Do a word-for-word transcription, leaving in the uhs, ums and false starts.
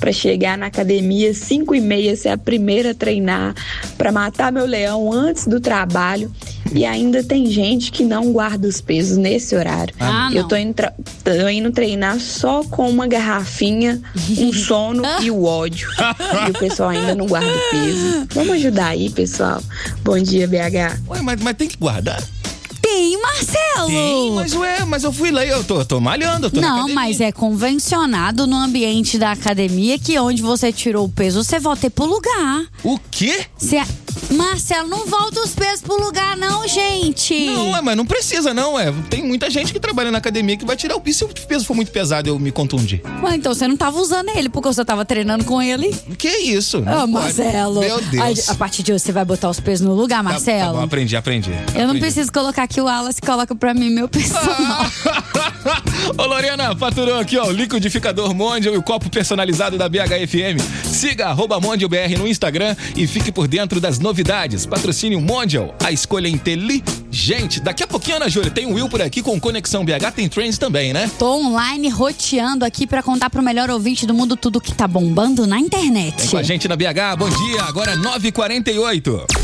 para chegar na academia cinco e meia, ser a primeira a treinar, para matar meu leão antes do trabalho. E ainda tem gente que não guarda os pesos nesse horário. Ah, Eu tô indo, tra- tô indo treinar só com uma garrafinha, um sono e o ódio. E o pessoal ainda não guarda o peso. Vamos ajudar aí, pessoal. Bom dia, B H. Ué, mas, mas tem que guardar? Tem, Marcelo! Tem, mas ué, mas eu fui lá e eu tô, tô malhando, eu tô na Não, academia. mas é convencionado no ambiente da academia que onde você tirou o peso, você volta pro lugar. O quê? Você... Marcelo, não volta os pesos pro lugar não, gente. Não, ué, mas não precisa não, ué. Tem muita gente que trabalha na academia que vai tirar o peso. Se o peso for muito pesado, eu me contundir. Ué, então você não tava usando ele porque você tava treinando com ele? Que isso? Ô, Não Marcelo. pode. Meu Deus. A, a partir de hoje você vai botar os pesos no lugar, Tá- Marcelo? Tá bom, aprendi, aprendi. Eu não aprendi. preciso colocar aqui, o Wallace coloca pra mim meu personal. Ô Lorena, faturou aqui, ó, o liquidificador Mondial e o copo personalizado da B H F M. Siga arroba Mondial B R no Instagram e fique por dentro das novidades. Patrocínio Mondial, a escolha inteligente. Daqui a pouquinho, Ana Júlia, tem o Will por aqui com Conexão B H, tem Trends também, né? Tô online roteando aqui pra contar pro melhor ouvinte do mundo tudo que tá bombando na internet. Vem com a gente na B H, bom dia, agora nove e quarenta e oito.